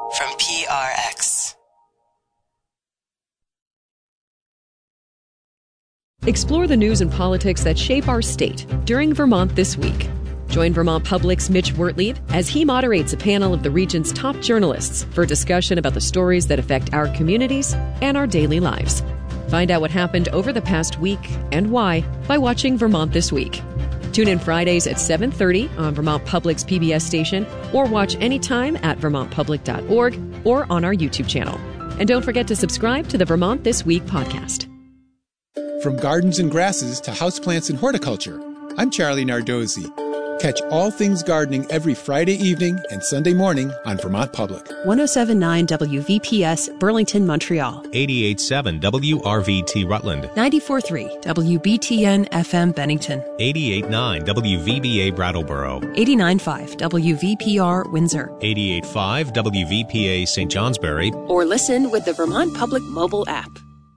from PRX. Explore the news and politics that shape our state during Vermont This Week. Join Vermont Public's Mitch Wertlieb as he moderates a panel of the region's top journalists for a discussion about the stories that affect our communities and our daily lives. Find out what happened over the past week and why by watching Vermont This Week. Tune in Fridays at 7:30 on Vermont Public's PBS station, or watch anytime at vermontpublic.org or on our YouTube channel. And don't forget to subscribe to the Vermont This Week podcast. From gardens and grasses to houseplants and horticulture, I'm Charlie Nardozzi. Catch all things gardening every Friday evening and Sunday morning on Vermont Public. 107.9 WVPS, Burlington, Montreal. 88.7 WRVT Rutland. 94.3 WBTN FM Bennington. 88.9 WVBA Brattleboro. 89.5 WVPR Windsor. 88.5 WVPA St. Johnsbury. Or listen with the Vermont Public mobile app.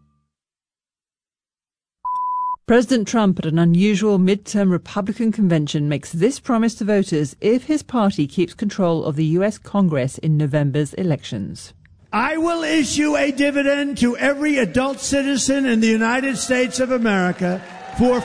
President Trump at an unusual midterm Republican convention makes this promise to voters if his party keeps control of the U.S. Congress in November's elections. I will issue a dividend to every adult citizen in the United States of America for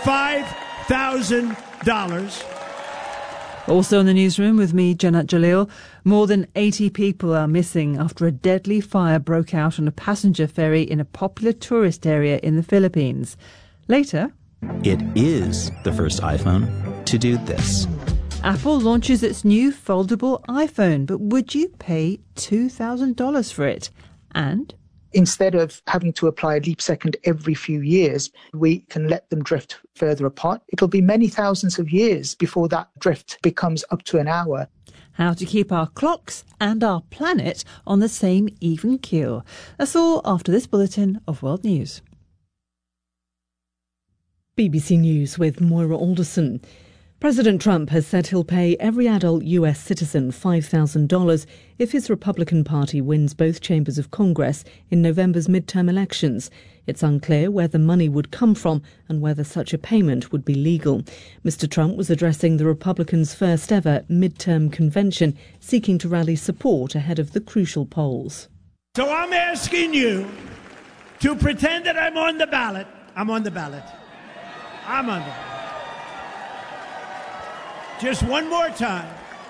$5,000. Also in the newsroom with me, Janat Jalil, more than 80 people are missing after a deadly fire broke out on a passenger ferry in a popular tourist area in the Philippines. Later, it is the first iPhone to do this. Apple launches its new foldable iPhone, but would you pay $2,000 for it? And instead of having to apply a leap second every few years, we can let them drift further apart. It'll be many thousands of years before that drift becomes up to an hour. How to keep our clocks and our planet on the same even keel. That's all after this bulletin of World News. BBC News with Moira Alderson. President Trump has said he'll pay every adult US citizen $5,000 if his Republican Party wins both chambers of Congress in November's midterm elections. It's unclear where the money would come from and whether such a payment would be legal. Mr. Trump was addressing the Republicans' first ever midterm convention, seeking to rally support ahead of the crucial polls. So I'm asking you to pretend that I'm on the ballot. I'm on the ballot. I'm on the ballot. Just one more time.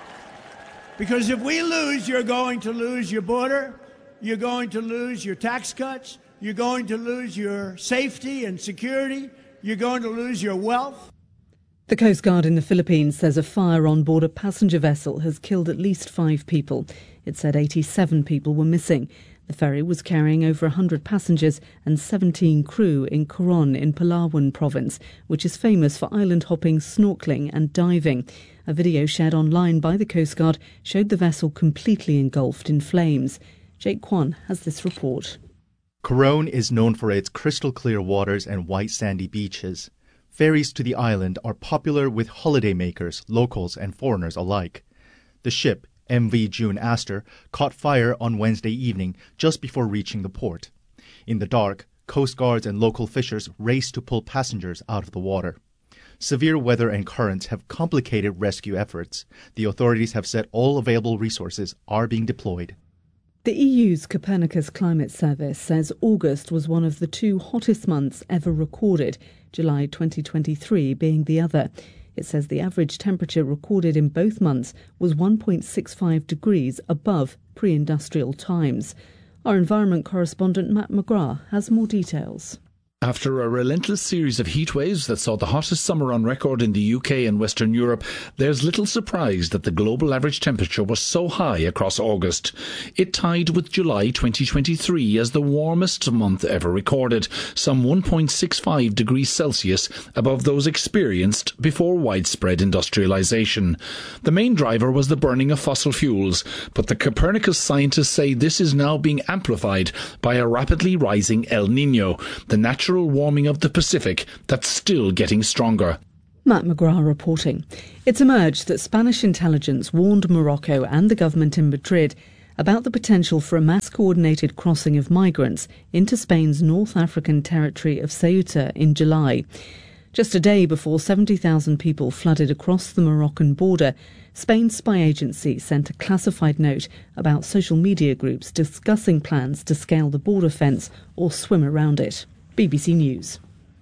Because if we lose, you're going to lose your border, you're going to lose your tax cuts, you're going to lose your safety and security, you're going to lose your wealth. The Coast Guard in the Philippines says a fire on board a passenger vessel has killed at least 5 people. It said 87 people were missing. The ferry was carrying over 100 passengers and 17 crew in Coron in Palawan province, which is famous for island hopping, snorkeling and diving. A video shared online by the Coast Guard showed the vessel completely engulfed in flames. Jake Kwan has this report. Coron is known for its crystal clear waters and white sandy beaches. Ferries to the island are popular with holidaymakers, locals and foreigners alike. The ship, MV June Astor, caught fire on Wednesday evening just before reaching the port. In the dark, Coast Guards and local fishers raced to pull passengers out of the water. Severe weather and currents have complicated rescue efforts. The authorities have said all available resources are being deployed. The EU's Copernicus Climate Service says August was one of the 2 hottest months ever recorded, July 2023 being the other. It says the average temperature recorded in both months was 1.65 degrees above pre-industrial times. Our environment correspondent Matt McGrath has more details. After a relentless series of heat waves that saw the hottest summer on record in the UK and Western Europe, there's little surprise that the global average temperature was so high across August. It tied with July 2023 as the warmest month ever recorded, some 1.65 degrees Celsius above those experienced before widespread industrialization. The main driver was the burning of fossil fuels, but the Copernicus scientists say this is now being amplified by a rapidly rising El Niño, the natural warming of the Pacific that's still getting stronger. Matt McGrath reporting. It's emerged that Spanish intelligence warned Morocco and the government in Madrid about the potential for a mass-coordinated crossing of migrants into Spain's North African territory of Ceuta in July. Just a day before 70,000 people flooded across the Moroccan border, Spain's spy agency sent a classified note about social media groups discussing plans to scale the border fence or swim around it. BBC News.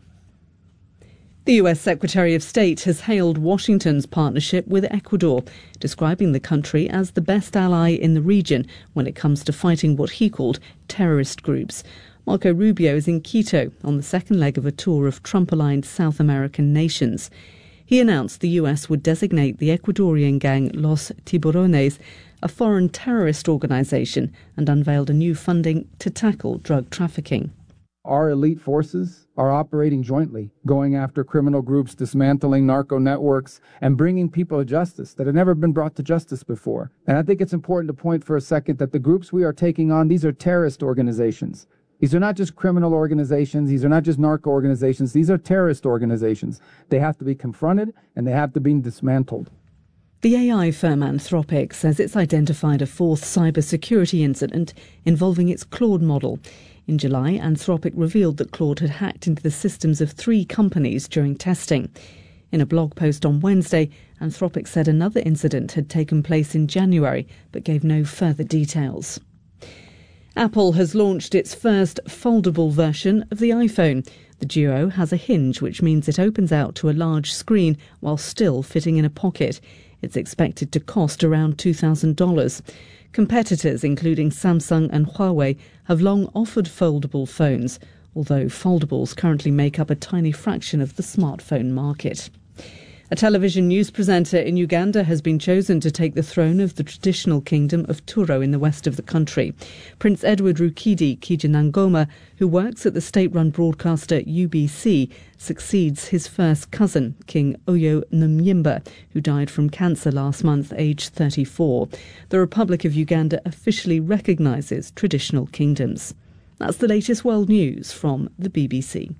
The US Secretary of State has hailed Washington's partnership with Ecuador, describing the country as the best ally in the region when it comes to fighting what he called terrorist groups. Marco Rubio is in Quito on the second leg of a tour of Trump-aligned South American nations. He announced the US would designate the Ecuadorian gang Los Tiburones a foreign terrorist organization and unveiled a new funding to tackle drug trafficking. Our elite forces are operating jointly, going after criminal groups, dismantling narco networks, and bringing people to justice that have never been brought to justice before. And I think it's important to point for a second that the groups we are taking on, these are terrorist organizations. These are not just criminal organizations. These are not just narco organizations. These are terrorist organizations. They have to be confronted and they have to be dismantled. The AI firm Anthropic says it's identified a fourth cybersecurity incident involving its Claude model. In July, Anthropic revealed that Claude had hacked into the systems of 3 companies during testing. In a blog post on Wednesday, Anthropic said another incident had taken place in January, but gave no further details. Apple has launched its first foldable version of the iPhone. The Duo has a hinge, which means it opens out to a large screen while still fitting in a pocket. It's expected to cost around $2,000. Competitors, including Samsung and Huawei, have long offered foldable phones, although foldables currently make up a tiny fraction of the smartphone market. A television news presenter in Uganda has been chosen to take the throne of the traditional kingdom of Turo in the west of the country. Prince Edward Rukidi Kijanangoma, who works at the state-run broadcaster UBC, succeeds his first cousin, King Oyo Numyimba, who died from cancer last month, aged 34. The Republic of Uganda officially recognises traditional kingdoms. That's the latest world news from the BBC.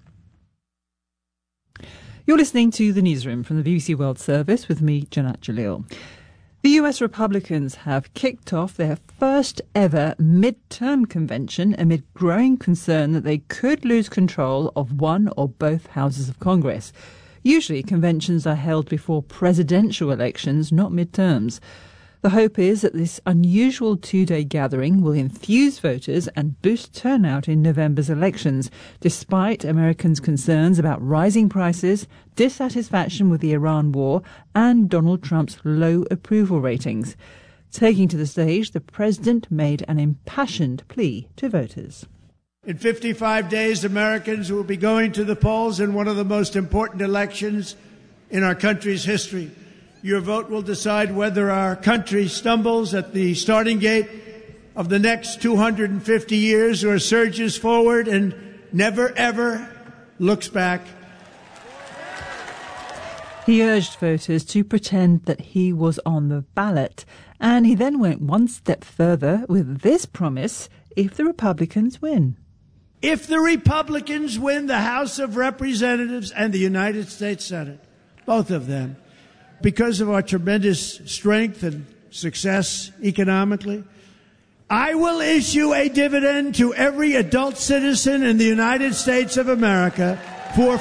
You're listening to the Newsroom from the BBC World Service with me, Janat Jalil. The US Republicans have kicked off their first ever midterm convention amid growing concern that they could lose control of one or both houses of Congress. Usually, conventions are held before presidential elections, not midterms. The hope is that this unusual 2-day gathering will infuse voters and boost turnout in November's elections, despite Americans' concerns about rising prices, dissatisfaction with the Iran war, and Donald Trump's low approval ratings. Taking to the stage, the president made an impassioned plea to voters. In 55 days, Americans will be going to the polls in one of the most important elections in our country's history. Your vote will decide whether our country stumbles at the starting gate of the next 250 years or surges forward and never, ever looks back. He urged voters to pretend that he was on the ballot, and he then went one step further with this promise: if the Republicans win. If the Republicans win the House of Representatives and the United States Senate, both of them, because of our tremendous strength and success economically, I will issue a dividend to every adult citizen in the United States of America for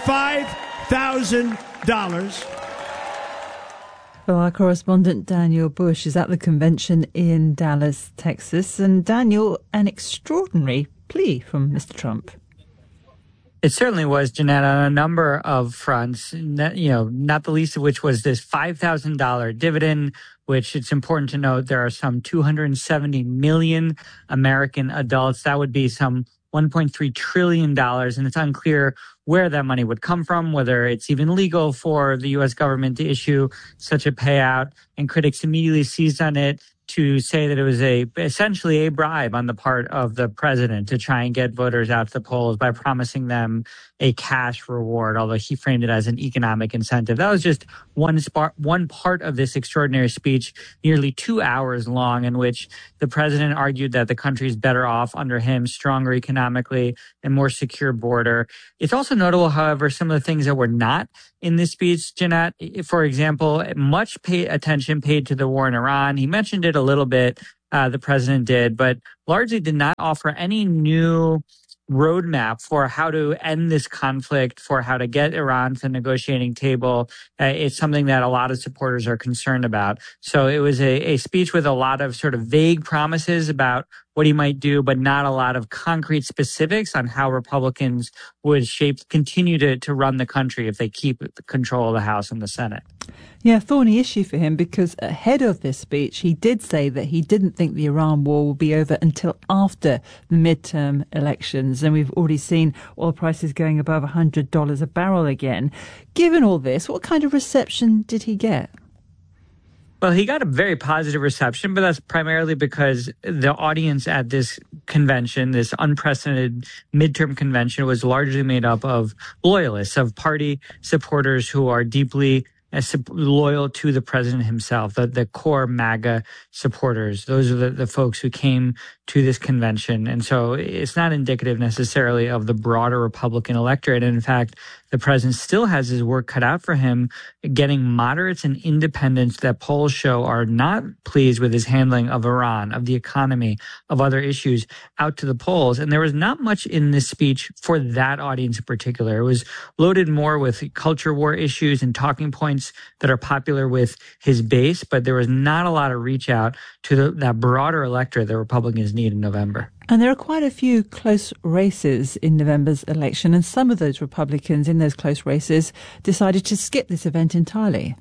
$5,000. Well, our correspondent Daniel Bush is at the convention in Dallas, Texas. And Daniel, an extraordinary plea from Mr. Trump. It certainly was, Jeanette, on a number of fronts, not the least of which was this $5,000 dividend, which it's important to note there are some 270 million American adults. That would be some $1.3 trillion, and it's unclear where that money would come from, whether it's even legal for the U.S. government to issue such a payout. And critics immediately seized on it to say that it was essentially a bribe on the part of the president to try and get voters out to the polls by promising them a cash reward, although he framed it as an economic incentive. That was just one part of this extraordinary speech, nearly 2 hours long, in which the president argued that the country is better off under him, stronger economically, and more secure border. It's also notable, however, some of the things that were not in this speech, Jeanette. For example, much attention paid to the war in Iran. He mentioned it a little bit, the president did, but largely did not offer any new roadmap for how to end this conflict, for how to get Iran to the negotiating table. It's something that a lot of supporters are concerned about. So it was a speech with a lot of sort of vague promises about what he might do, but not a lot of concrete specifics on how Republicans would continue to run the country if they keep control of the House and the Senate. Yeah, thorny issue for him, because ahead of this speech, he did say that he didn't think the Iran war will be over until after the midterm elections. And we've already seen oil prices going above $100 a barrel again. Given all this, what kind of reception did he get? Well, he got a very positive reception, but that's primarily because the audience at this convention, this unprecedented midterm convention, was largely made up of loyalists, of party supporters who are deeply loyal to the president himself, the core MAGA supporters. Those are the folks who came to this convention. And so it's not indicative necessarily of the broader Republican electorate. And in fact, the president still has his work cut out for him, getting moderates and independents that polls show are not pleased with his handling of Iran, of the economy, of other issues out to the polls. And there was not much in this speech for that audience in particular. It was loaded more with culture war issues and talking points that are popular with his base, but there was not a lot of reach out to that broader electorate that Republicans need in November. And there are quite a few close races in November's election, and some of those Republicans in those close races decided to skip this event entirely.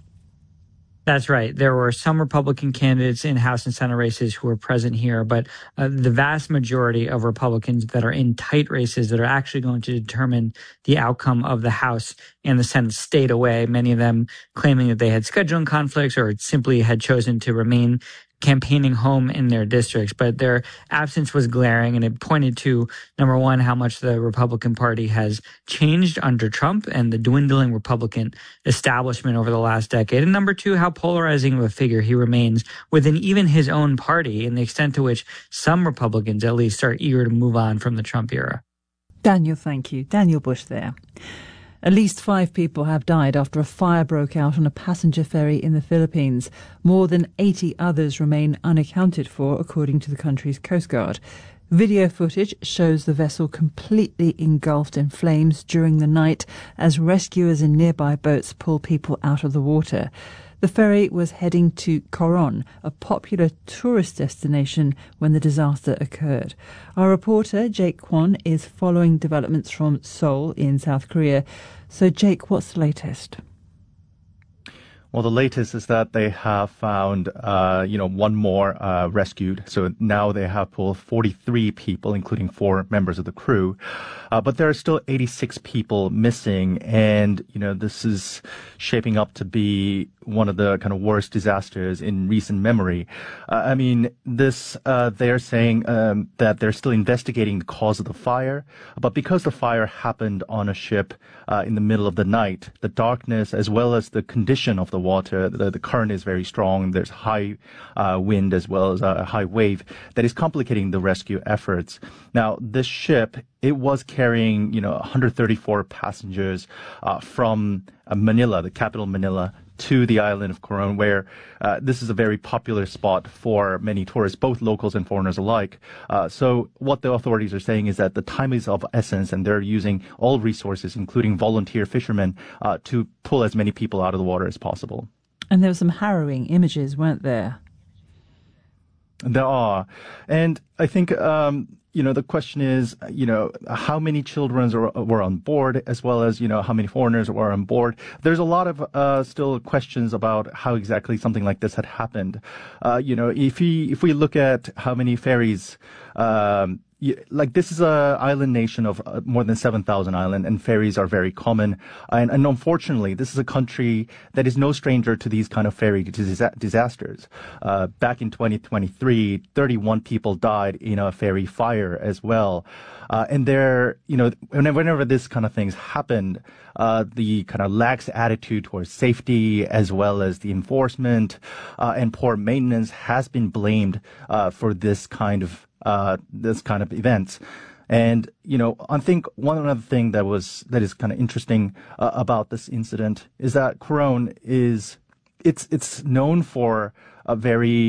That's right. There were some Republican candidates in House and Senate races who were present here, but the vast majority of Republicans that are in tight races that are actually going to determine the outcome of the House and the Senate stayed away, many of them claiming that they had scheduling conflicts or simply had chosen to remain campaigning home in their districts. But their absence was glaring, and it pointed to, number one, how much the Republican Party has changed under Trump and the dwindling Republican establishment over the last decade, and number two, how polarizing of a figure he remains within even his own party, and the extent to which some Republicans at least are eager to move on from the Trump era. Daniel, thank you. Daniel Bush there. At least 5 people have died after a fire broke out on a passenger ferry in the Philippines. More than 80 others remain unaccounted for, according to the country's Coast Guard. Video footage shows the vessel completely engulfed in flames during the night as rescuers in nearby boats pull people out of the water. The ferry was heading to Coron, a popular tourist destination, when the disaster occurred. Our reporter, Jake Kwon, is following developments from Seoul in South Korea. So, Jake, what's the latest? Well, the latest is that they have found, one more rescued. So now they have pulled 43 people, including 4 members of the crew. But there are still 86 people missing. And, this is shaping up to be one of the kind of worst disasters in recent memory. They're saying that they're still investigating the cause of the fire. But because the fire happened on a ship in the middle of the night, the darkness as well as the condition of the water, the current is very strong. There's high wind as well as a high wave that is complicating the rescue efforts. Now, this ship, it was carrying, 134 passengers from Manila, the capital Manila, to the island of Coron, where this is a very popular spot for many tourists, both locals and foreigners alike. So what the authorities are saying is that the time is of essence, and they're using all resources, including volunteer fishermen, to pull as many people out of the water as possible. And there were some harrowing images, weren't there? There are. And I think, the question is, how many children were on board, as well as, how many foreigners were on board. There's a lot of still questions about how exactly something like this had happened. If we look at how many ferries, this is a island nation of more than 7,000 islands, and ferries are very common. And unfortunately, this is a country that is no stranger to these kind of ferry disasters. Back in 2023, 31 people died in a ferry fire as well. And whenever this kind of things happened, the kind of lax attitude towards safety as well as the enforcement and poor maintenance has been blamed for this kind of events. And, I think one other thing that is kind of interesting about this incident is that Coron it's known for a very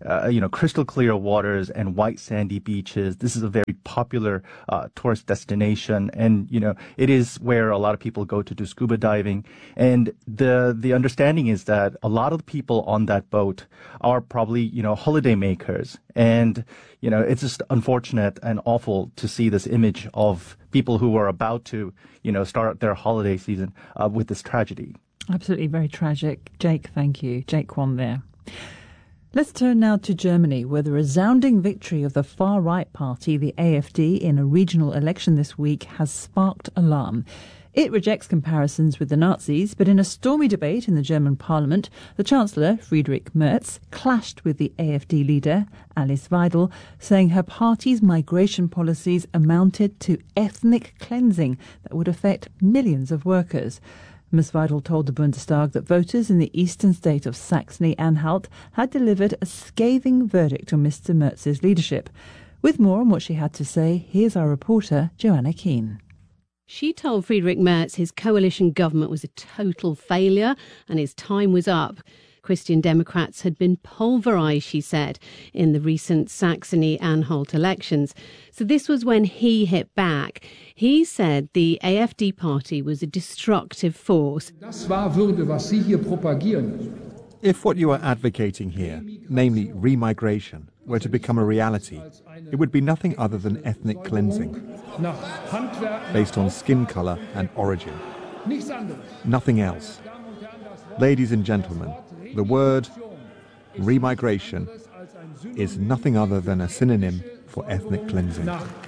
crystal clear waters and white sandy beaches. This is a very popular tourist destination, and it is where a lot of people go to do scuba diving. And the understanding is that a lot of the people on that boat are probably holiday makers, and it's just unfortunate and awful to see this image of people who are about to start their holiday season with this tragedy. Absolutely, very tragic. Jake, thank you. Jake Kwon there. Let's turn now to Germany, where the resounding victory of the far-right party, the AfD, in a regional election this week has sparked alarm. It rejects comparisons with the Nazis, but in a stormy debate in the German parliament, the Chancellor, Friedrich Merz, clashed with the AfD leader, Alice Weidel, saying her party's migration policies amounted to ethnic cleansing that would affect millions of workers. Ms. Weidel told the Bundestag that voters in the eastern state of Saxony-Anhalt had delivered a scathing verdict on Mr. Merz's leadership. With more on what she had to say, here's our reporter, Joanna Keane. She told Friedrich Merz his coalition government was a total failure and his time was up. Christian Democrats had been pulverised, she said, in the recent Saxony-Anhalt elections. So this was when he hit back. He said the AfD party was a destructive force. If what you are advocating here, namely remigration, were to become a reality, it would be nothing other than ethnic cleansing, based on skin colour and origin. Nothing else. Ladies and gentlemen, the word remigration is nothing other than a synonym for ethnic cleansing.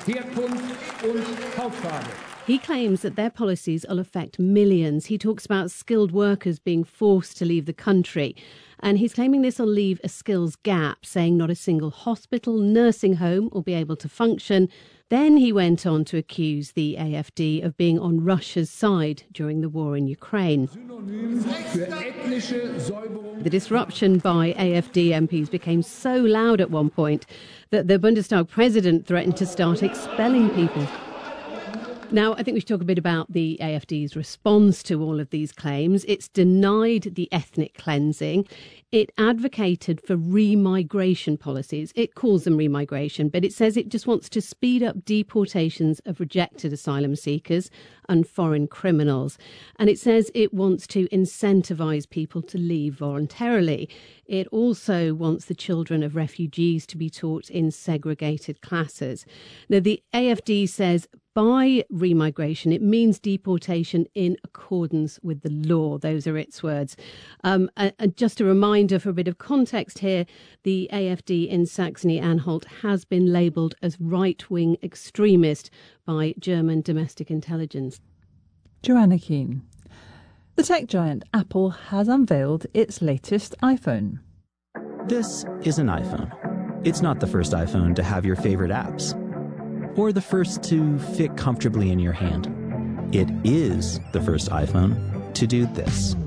He claims that their policies will affect millions. He talks about skilled workers being forced to leave the country. And he's claiming this will leave a skills gap, saying not a single hospital, nursing home will be able to function. Then he went on to accuse the AfD of being on Russia's side during the war in Ukraine. The disruption by AfD MPs became so loud at one point that the Bundestag president threatened to start expelling people. Now, I think we should talk a bit about the AfD's response to all of these claims. It's denied the ethnic cleansing. It advocated for remigration policies. It calls them remigration, but it says it just wants to speed up deportations of rejected asylum seekers and foreign criminals. And it says it wants to incentivise people to leave voluntarily. It also wants the children of refugees to be taught in segregated classes. Now, the AfD says by remigration, it means deportation in accordance with the law. Those are its words. And just a reminder for a bit of context here, the AfD in Saxony-Anhalt has been labelled as right-wing extremist by German domestic intelligence. Joanna Keane. The tech giant Apple has unveiled its latest iPhone. This is an iPhone. It's not the first iPhone to have your favorite apps, or the first to fit comfortably in your hand. It is the first iPhone to do this.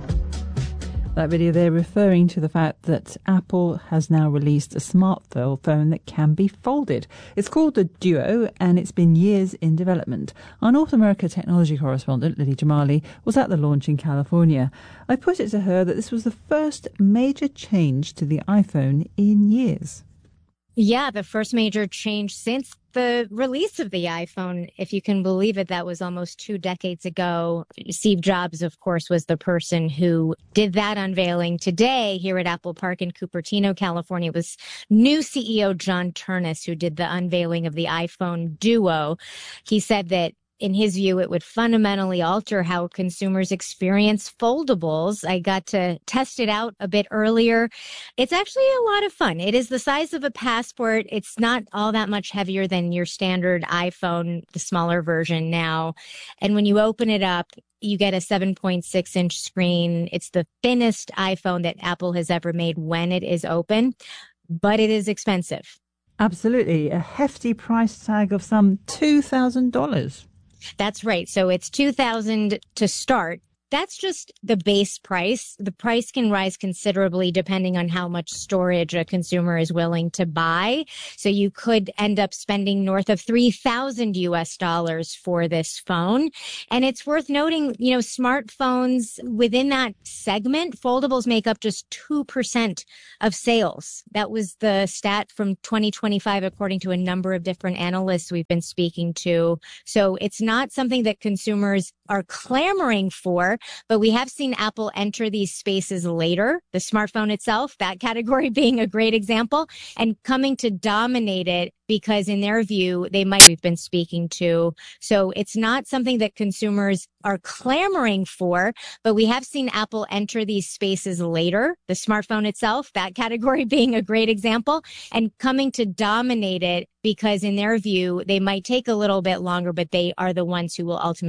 That video there referring to the fact that Apple has now released a smartphone that can be folded. It's called the Duo, and it's been years in development. Our North America technology correspondent, Lily Jamali, was at the launch in California. I put it to her that this was the first major change to the iPhone in years. Yeah, the first major change since the release of the iPhone, if you can believe it. That was almost 2 decades ago. Steve Jobs, of course, was the person who did that unveiling. Today, here at Apple Park in Cupertino, California, was new CEO John Ternus, who did the unveiling of the iPhone Duo. He said that in his view, it would fundamentally alter how consumers experience foldables. I got to test it out a bit earlier. It's actually a lot of fun. It is the size of a passport. It's not all that much heavier than your standard iPhone, the smaller version now. And when you open it up, you get a 7.6-inch screen. It's the thinnest iPhone that Apple has ever made when it is open, but it is expensive. Absolutely. A hefty price tag of some $2,000. That's right. So it's $2,000 to start. That's just the base price. The price can rise considerably depending on how much storage a consumer is willing to buy. So you could end up spending north of $3,000 for this phone. And it's worth noting, smartphones within that segment, foldables make up just 2% of sales. That was the stat from 2025, according to a number of different analysts we've been speaking to. So it's not something that consumers are clamoring for, but we have seen Apple enter these spaces later, the smartphone itself, that category being a great example, and coming to dominate it because in their view, we've been speaking to. So it's not something that consumers are clamoring for, but we have seen Apple enter these spaces later, the smartphone itself, that category being a great example, and coming to dominate it because in their view, they might take a little bit longer, but they are the ones who will ultimately